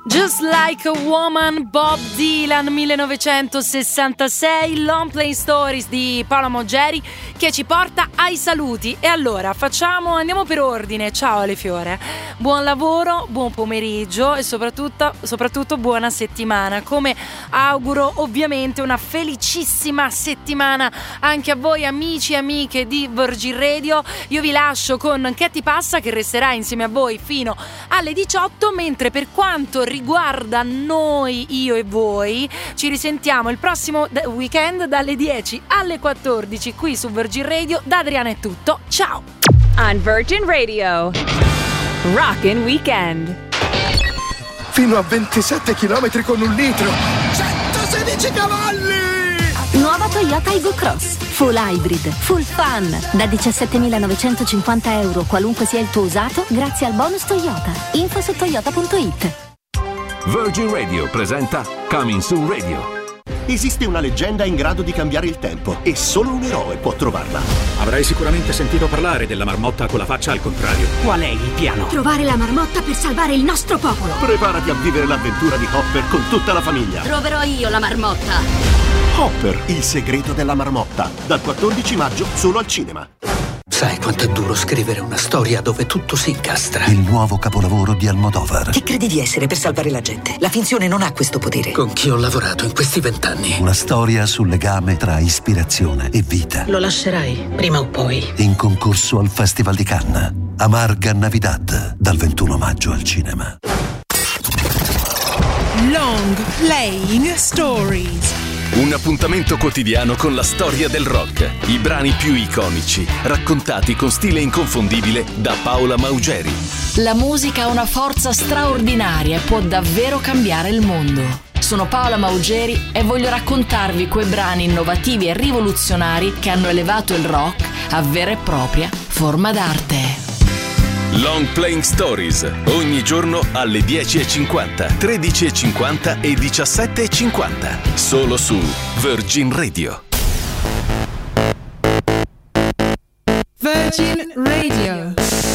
Just Like a Woman, Bob Dylan, 1966, Long Playing Stories di Paola Maugeri, che ci porta ai saluti. E allora andiamo per ordine. Ciao Ale Fiore, buon lavoro, buon pomeriggio e soprattutto buona settimana. Come auguro ovviamente una felicissima settimana anche a voi amici e amiche di Virgin Radio. Io vi lascio con Katy Passa, che resterà insieme a voi fino alle 18, mentre per quanto riguarda noi, io e voi, ci risentiamo il prossimo weekend dalle 10 alle 14 qui su Virgin Radio. Da Adriana è tutto, ciao! On Virgin Radio, Rockin' Weekend. Fino a 27 km con un litro, 116 cavalli! Nuova Toyota Aygo Cross, full hybrid, full fun, da 17.950 euro qualunque sia il tuo usato, grazie al bonus Toyota. Info su toyota.it. Virgin Radio presenta Coming Soon Radio. Esiste una leggenda in grado di cambiare il tempo e solo un eroe può trovarla. Avrai sicuramente sentito parlare della marmotta con la faccia al contrario. Qual è il piano? Trovare la marmotta per salvare il nostro popolo. Preparati a vivere l'avventura di Hopper con tutta la famiglia. Troverò io la marmotta. Hopper, il segreto della marmotta, dal 14 maggio solo al cinema. Sai quanto è duro scrivere una storia dove tutto si incastra? Il nuovo capolavoro di Almodovar. Chi credi di essere per salvare la gente? La finzione non ha questo potere. Con chi ho lavorato in questi 20 anni. Una storia sul legame tra ispirazione e vita. Lo lascerai, prima o poi. In concorso al Festival di Cannes. Amarga Navidad, dal 21 maggio al cinema. Long Playing Stories. Un appuntamento quotidiano con la storia del rock, i brani più iconici, raccontati con stile inconfondibile da Paola Maugeri. La musica ha una forza straordinaria e può davvero cambiare il mondo. Sono Paola Maugeri e voglio raccontarvi quei brani innovativi e rivoluzionari che hanno elevato il rock a vera e propria forma d'arte. Long Playing Stories, ogni giorno alle 10.50, 13.50 e 17.50, solo su Virgin Radio. Virgin Radio.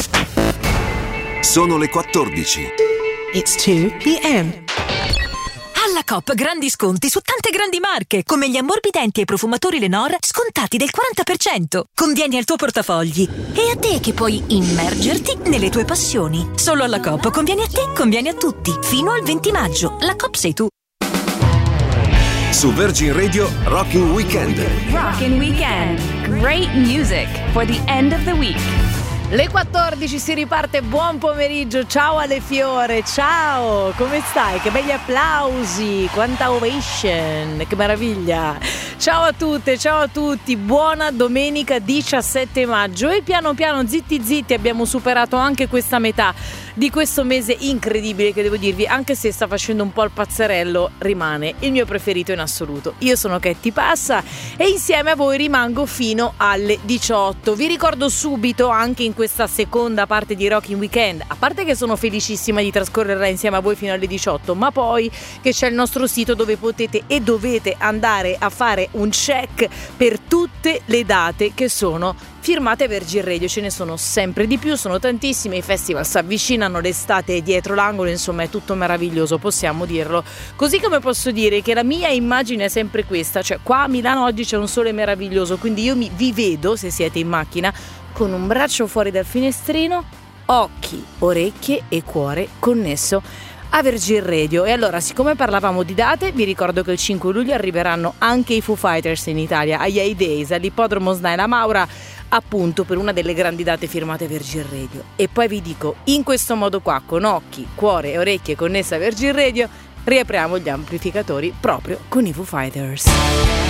Sono le 14. It's 2 p.m. Alla Coop grandi sconti su tante grandi marche, come gli ammorbidenti e i profumatori Lenor, scontati del 40%. Convieni al tuo portafogli. E a te che puoi immergerti nelle tue passioni. Solo alla Coop conviene a te, conviene a tutti. Fino al 20 maggio. La Coop sei tu. Su Virgin Radio, Rockin' Weekend. Rockin' Weekend. Great music for the end of the week. Le 14 si riparte, buon pomeriggio, ciao Ale Fiore, ciao, come stai? Che belli applausi, quanta ovation, che meraviglia. Ciao a tutte, ciao a tutti, buona domenica 17 maggio e piano piano, zitti zitti, abbiamo superato anche questa metà di questo mese incredibile che devo dirvi, anche se sta facendo un po' il pazzerello, rimane il mio preferito in assoluto. Io sono Katy Passa e insieme a voi rimango fino alle 18. Vi ricordo subito anche in questa seconda parte di Rockin' Weekend, a parte che sono felicissima di trascorrerla insieme a voi fino alle 18, ma poi che c'è il nostro sito dove potete e dovete andare a fare un check per tutte le date che sono firmate Virgin Radio. Ce ne sono sempre di più, sono tantissime, i festival si avvicinano, l'estate è dietro l'angolo, insomma è tutto meraviglioso, possiamo dirlo. Così come posso dire che la mia immagine è sempre questa, cioè qua a Milano oggi c'è un sole meraviglioso, quindi io vi vedo, se siete in macchina, con un braccio fuori dal finestrino, occhi, orecchie e cuore connesso a Virgin Radio. E allora, siccome parlavamo di date, vi ricordo che il 5 luglio arriveranno anche i Foo Fighters in Italia, agli Hay Days, all'ippodromo SNAI La Maura, appunto per una delle grandi date firmate Virgin Radio. E poi vi dico, in questo modo qua, con occhi, cuore e orecchie connesse a Virgin Radio, riapriamo gli amplificatori proprio con i Foo Fighters.